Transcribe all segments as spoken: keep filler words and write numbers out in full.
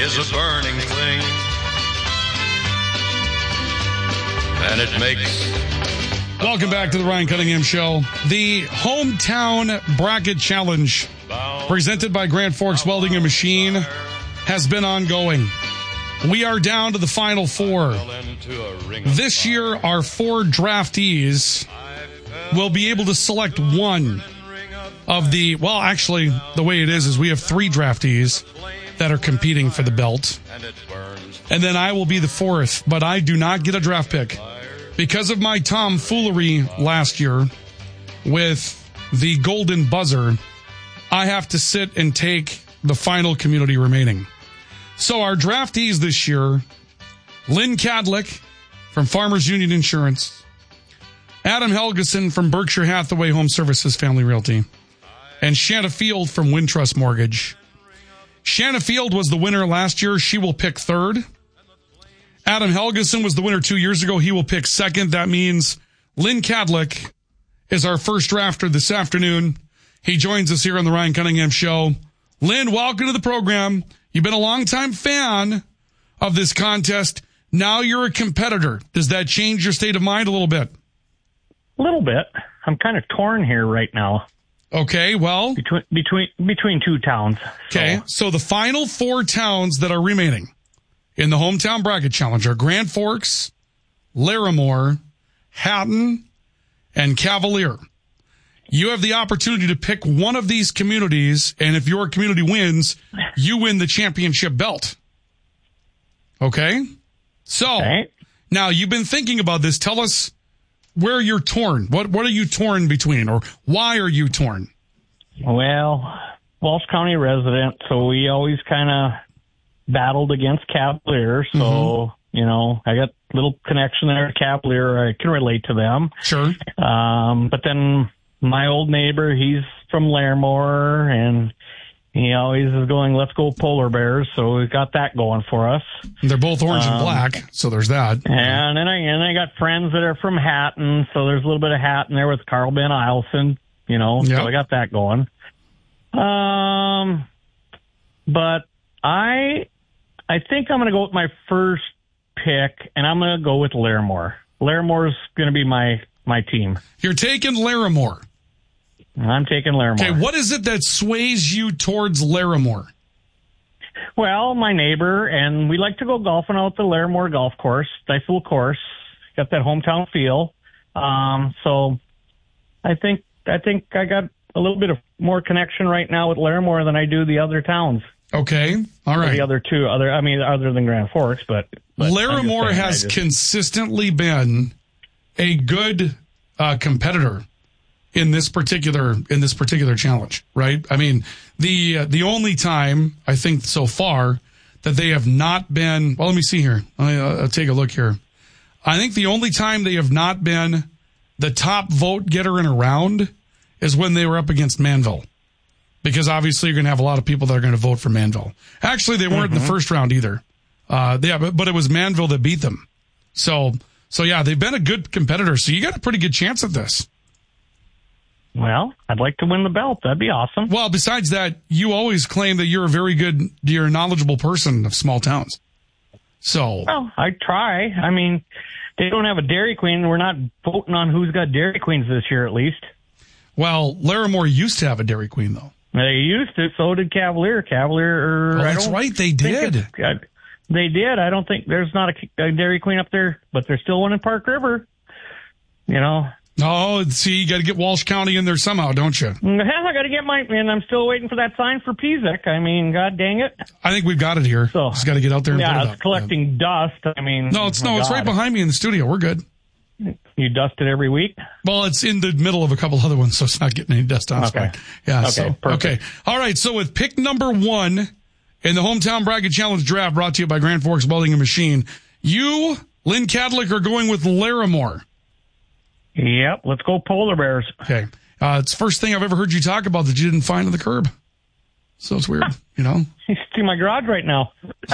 is a burning thing, and it makes... Welcome back to the Ryan Cunningham Show. The Hometown Bracket Challenge, presented by Grand Forks Welding and Machine, has been ongoing. We are down to the final four. This year, our four draftees will be able to select one of the, well, actually, the way it is, is we have three draftees that are competing for the belt. And then I will be the fourth, but I do not get a draft pick. Because of my tomfoolery last year with the golden buzzer, I have to sit and take the final community remaining. So our draftees this year, Lynn Cadlick from Farmers Union Insurance, Adam Helgeson from Berkshire Hathaway Home Services Family Realty, and Shanna Field from Wintrust Mortgage. Shanna Field was the winner last year. She will pick third. Adam Helgeson was the winner two years ago. He will pick second. That means Lynn Cadlick is our first drafter this afternoon. He joins us here on the Ryan Cunningham Show. Lynn, welcome to the program. You've been a longtime fan of this contest. Now you're a competitor. Does that change your state of mind a little bit? A little bit. I'm kind of torn here right now. Okay, well. Between between between two towns. Okay, so, so the final four towns that are remaining in the Hometown Bracket Challenge are Grand Forks, Larimore, Hatton, and Cavalier. You have the opportunity to pick one of these communities, and if your community wins, you win the championship belt. Okay? So, okay. Now you've been thinking about this. Tell us where you're torn. What what are you torn between, or why are you torn? Well, Walsh County resident, so we always kind of battled against Cavalier, so, mm-hmm. you know, I got a little connection there to Cavalier. I can relate to them. Sure. Um, but then my old neighbor, he's from Larimore, and he always is going, let's go Polar Bears, so we got that going for us. They're both orange um, and black, so there's that. And then I, and I got friends that are from Hatton, so there's a little bit of Hatton there with Carl Ben Eielson, you know, yep. So I got that going. Um, but I... I think I'm going to go with my first pick, and I'm going to go with Larimore. Larimore's going to be my, my team. You're taking Larimore. I'm taking Larimore. Okay, what is it that sways you towards Larimore? Well, my neighbor, and we like to go golfing out the Larimore golf course. Nice little course. Got that hometown feel. Um, so I think I think I got a little bit of more connection right now with Larimore than I do the other towns. Okay, all right. Or the other two, other I mean, other than Grand Forks, but, but Larimore saying, has just... consistently been a good uh, competitor in this particular in this particular challenge, right? I mean, the uh, the only time I think so far that they have not been. Well, let me see here. I'll, I'll take a look here. I think the only time they have not been the top vote getter in a round is when they were up against Manville. Because obviously you're going to have a lot of people that are going to vote for Manville. Actually, they weren't mm-hmm. in the first round either. Uh, yeah, but, but it was Manville that beat them. So, so yeah, they've been a good competitor. So you got a pretty good chance at this. Well, I'd like to win the belt. That'd be awesome. Well, besides that, you always claim that you're a very good, you're a knowledgeable person of small towns. So. Well, I try. I mean, they don't have a Dairy Queen. We're not voting on who's got Dairy Queens this year, at least. Well, Larimore used to have a Dairy Queen, though. They used to. So did Cavalier. Cavalier. Oh, that's right. They did. Uh, they did. I don't think there's not a, a Dairy Queen up there, but there's still one in Park River. You know. Oh, see, you got to get Walsh County in there somehow, don't you? I got to get my, and I'm still waiting for that sign for P Z C. I mean, God dang it. I think we've got it here. So, just got to get out there and yeah, put it it's up. collecting yeah. dust. I mean, no, it's oh no, it's God. right behind me in the studio. We're good. You dust it every week? Well, it's in the middle of a couple other ones, so it's not getting any dust on okay. it. Yeah. Okay, so, perfect. okay. All right. So with pick number one in the Hometown Bracket Challenge draft brought to you by Grand Forks Welding and Machine, you, Lynn Cadlick, are going with Larimore. Yep. Let's go Polar Bears. Okay. Uh, it's the first thing I've ever heard you talk about that you didn't find on the curb. So it's weird, you know? He's in my garage right now.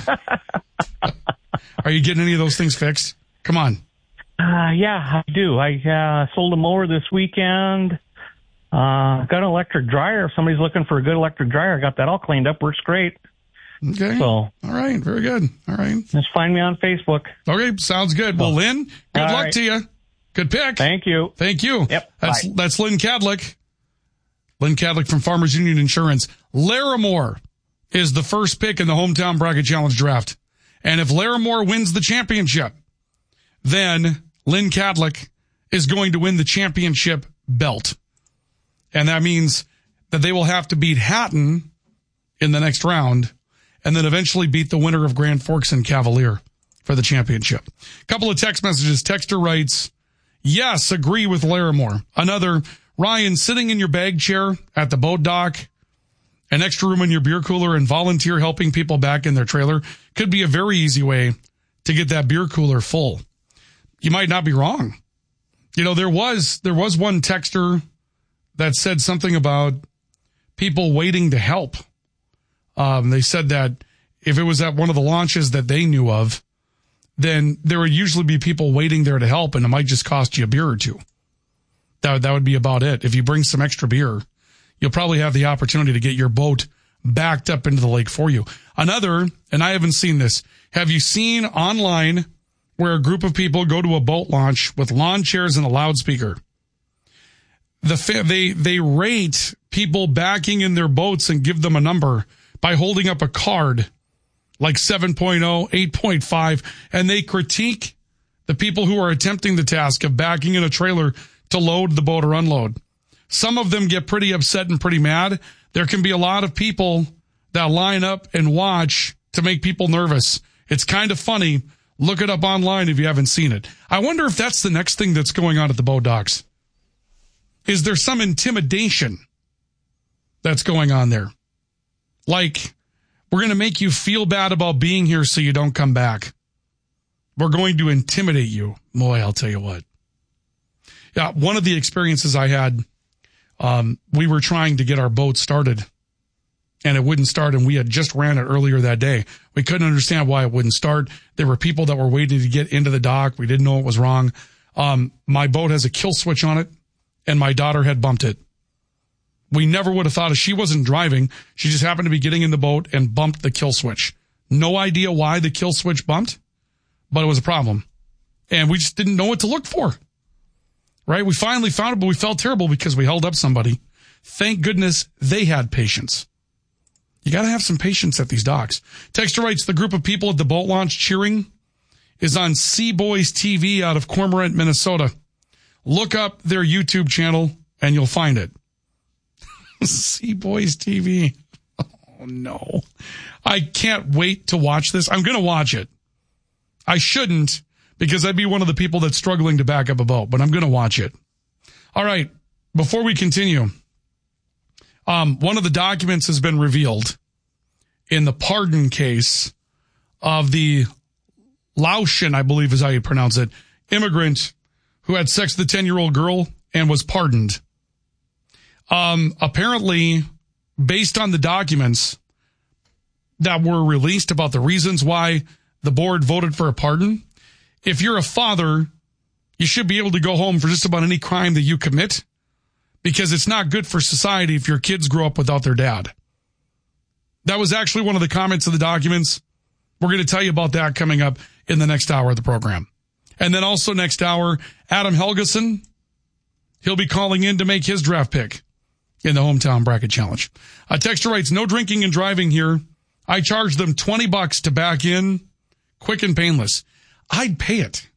Are you getting any of those things fixed? Come on. Uh, yeah, I do. I uh, sold a mower this weekend. Uh, got an electric dryer. If somebody's looking for a good electric dryer, I got that all cleaned up. Works great. Okay. So, all right. Very good. All right. Just find me on Facebook. Okay. Sounds good. Well, Lynn, good all luck right. to you. Good pick. Thank you. Thank you. Yep. That's, Bye. that's Lynn Cadlick. Lynn Cadlick from Farmers Union Insurance. Larimore is the first pick in the Hometown Bracket Challenge draft. And if Larimore wins the championship, then Lynn Cadlick is going to win the championship belt. And that means that they will have to beat Hatton in the next round and then eventually beat the winner of Grand Forks and Cavalier for the championship. Couple of text messages. Texter writes, yes, agree with Larimore. Another, Ryan, sitting in your bag chair at the boat dock, an extra room in your beer cooler, and volunteer helping people back in their trailer could be a very easy way to get that beer cooler full. You might not be wrong. You know, there was, there was one texter that said something about people waiting to help. Um, they said that if it was at one of the launches that they knew of, then there would usually be people waiting there to help, and it might just cost you a beer or two. That, that would be about it. If you bring some extra beer, you'll probably have the opportunity to get your boat backed up into the lake for you. Another, and I haven't seen this, have you seen online where a group of people go to a boat launch with lawn chairs and a loudspeaker? The they they rate people backing in their boats and give them a number by holding up a card like seven point oh, eight point five, and they critique the people who are attempting the task of backing in a trailer to load the boat or unload. Some of them get pretty upset and pretty mad. There can be a lot of people that line up and watch to make people nervous. It's kind of funny. Look it up online if you haven't seen it. I wonder if that's the next thing that's going on at the boat docks. Is there some intimidation that's going on there? Like, we're going to make you feel bad about being here so you don't come back. We're going to intimidate you. Boy, I'll tell you what. Yeah, one of the experiences I had, um, we were trying to get our boat started, and it wouldn't start, and we had just ran it earlier that day. We couldn't understand why it wouldn't start. There were people that were waiting to get into the dock. We didn't know what was wrong. Um, my boat has a kill switch on it, and my daughter had bumped it. We never would have thought if she wasn't driving. She just happened to be getting in the boat and bumped the kill switch. No idea why the kill switch bumped, but it was a problem. And we just didn't know what to look for. Right? We finally found it, but we felt terrible because we held up somebody. Thank goodness they had patience. You got to have some patience at these docks. Texter writes, the group of people at the boat launch cheering is on Sea Boys T V out of Cormorant, Minnesota. Look up their YouTube channel and you'll find it. Sea Boys T V. Oh, no. I can't wait to watch this. I'm going to watch it. I shouldn't, because I'd be one of the people that's struggling to back up a boat, but I'm going to watch it. All right. Before we continue, um, one of the documents has been revealed in the pardon case of the Laotian, I believe is how you pronounce it, immigrant who had sex with a ten-year-old girl and was pardoned. Um, apparently, based on the documents that were released about the reasons why the board voted for a pardon, if you're a father, you should be able to go home for just about any crime that you commit, because it's not good for society if your kids grow up without their dad. That was actually one of the comments of the documents. We're going to tell you about that coming up in the next hour of the program. And then also next hour, Adam Helgeson, he'll be calling in to make his draft pick in the Hometown Bracket Challenge. A texter writes, no drinking and driving here. I charge them twenty bucks to back in, quick and painless. I'd pay it.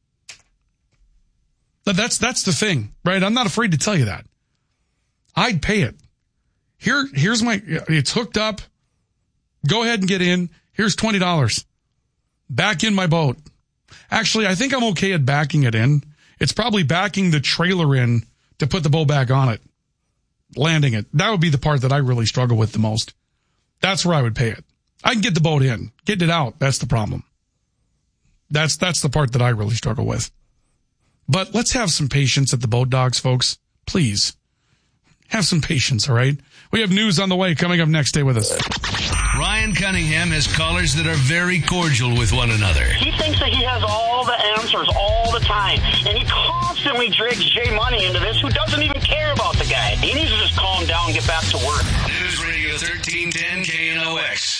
But that's, that's the thing, right? I'm not afraid to tell you that. I'd pay it. Here, here's my, it's hooked up. Go ahead and get in. Here's twenty dollars. Back in my boat. Actually, I think I'm okay at backing it in. It's probably backing the trailer in to put the boat back on it. Landing it. That would be the part that I really struggle with the most. That's where I would pay it. I can get the boat in. Getting it out, that's the problem. That's, that's the part that I really struggle with. But let's have some patience at the boat docks, folks. Please. Have some patience, all right? We have news on the way coming up next. Stay with us. Ryan Cunningham has callers that are very cordial with one another. He thinks that he has all the answers all the time, and he constantly drags Jay Money into this, who doesn't even care about the guy. He needs to just calm down and get back to work. News Radio thirteen ten K N O X.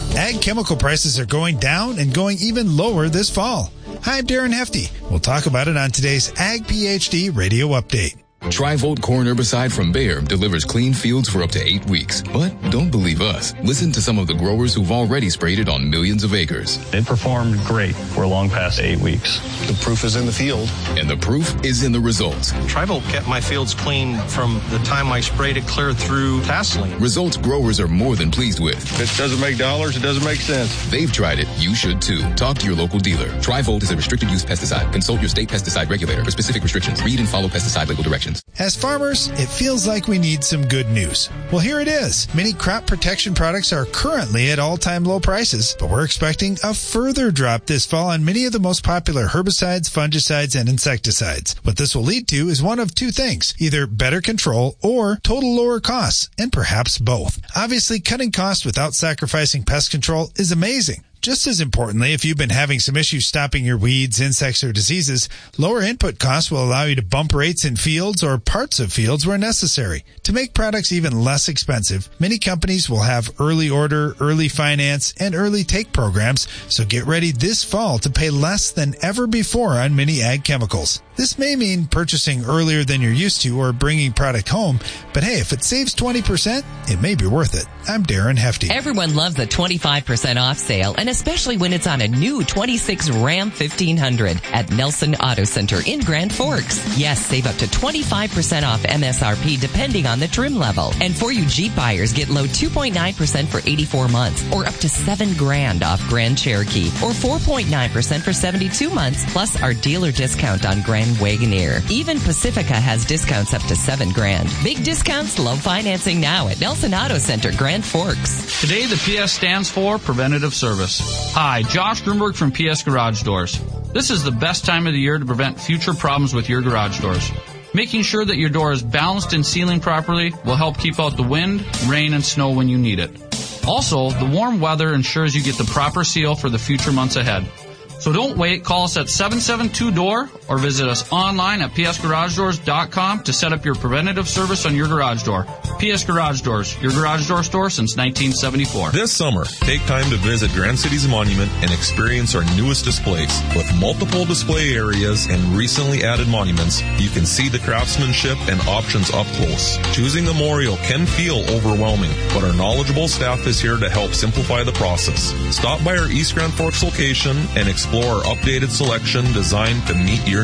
Ag chemical prices are going down and going even lower this fall. Hi, I'm Darren Hefty. We'll talk about it on today's Ag PhD Radio Update. Tri-Volt corn herbicide from Bayer delivers clean fields for up to eight weeks. But don't believe us. Listen to some of the growers who've already sprayed it on millions of acres. It performed great. We're long past eight weeks. The proof is in the field. And the proof is in the results. Tri-Volt kept my fields clean from the time I sprayed it clear through tasseling. Results growers are more than pleased with. If it doesn't make dollars, it doesn't make sense. They've tried it. You should too. Talk to your local dealer. Tri-Volt is a restricted use pesticide. Consult your state pesticide regulator for specific restrictions. Read and follow pesticide label directions. As farmers, it feels like we need some good news. Well, here it is. Many crop protection products are currently at all-time low prices, but we're expecting a further drop this fall on many of the most popular herbicides, fungicides, and insecticides. What this will lead to is one of two things, either better control or total lower costs, and perhaps both. Obviously, cutting costs without sacrificing pest control is amazing. Just as importantly, if you've been having some issues stopping your weeds, insects, or diseases, lower input costs will allow you to bump rates in fields or parts of fields where necessary. To make products even less expensive, many companies will have early order, early finance, and early take programs, so get ready this fall to pay less than ever before on many ag chemicals. This may mean purchasing earlier than you're used to or bringing product home, but hey, if it saves twenty percent, it may be worth it. I'm Darren Hefty. Everyone loves a twenty-five percent off sale, and especially when it's on a new twenty-six Ram fifteen hundred at Nelson Auto Center in Grand Forks. Yes, save up to twenty-five percent off M S R P depending on the trim level. And for you Jeep buyers, get low two point nine percent for eighty-four months or up to seven grand off Grand Cherokee or four point nine percent for seventy-two months plus our dealer discount on Grand Wagoneer. Even Pacifica has discounts up to seven grand. Big discounts, low financing now at Nelson Auto Center, Grand Forks. Today, the P S stands for Preventative Service. Hi, Josh Grunberg from P S Garage Doors. This is the best time of the year to prevent future problems with your garage doors. Making sure that your door is balanced and sealing properly will help keep out the wind, rain, and snow when you need it. Also, the warm weather ensures you get the proper seal for the future months ahead. So don't wait. Call us at seven seven two D O O R or visit us online at p s garage doors dot com to set up your preventative service on your garage door. P S Garage Doors, your garage door store since nineteen seventy-four. This summer, take time to visit Grand Cities Monument and experience our newest displays. With multiple display areas and recently added monuments, you can see the craftsmanship and options up close. Choosing a memorial can feel overwhelming, but our knowledgeable staff is here to help simplify the process. Stop by our East Grand Forks location and explore our updated selection designed to meet your